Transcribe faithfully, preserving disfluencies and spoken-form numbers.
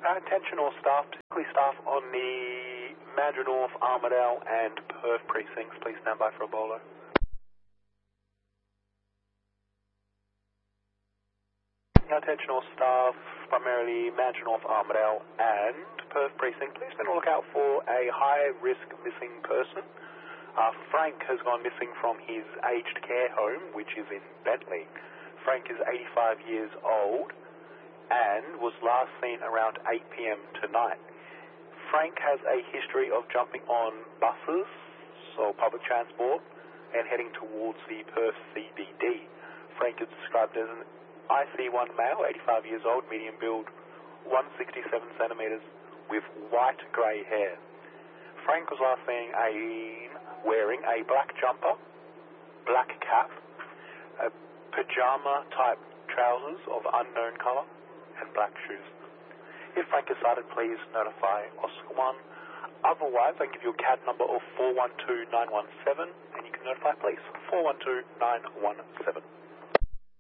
Attention all staff, particularly staff on the Mandurah North, Armidale and Perth precincts, please stand by for a bolo. Attention all staff, primarily Mandurah North, Armidale and Perth precinct, please be on the lookout for a high-risk missing person. Uh, Frank has gone missing from his aged care home, which is in Bentley. Frank is eighty-five years old and was last seen around eight p m tonight. Frank has a history of jumping on buses, so public transport, and heading towards the Perth C B D. Frank is described as an I C one male, eighty-five years old, medium build, one hundred sixty-seven centimetres, with white-grey hair. Frank was last seen a, wearing a black jumper, black cap, a pajama-type trousers of unknown colour, and black shoes. If Frank is sighted, please notify Oscar one. Otherwise, I can give you a C A D number of four one two nine one seven, and you can notify police, four one two nine one seven.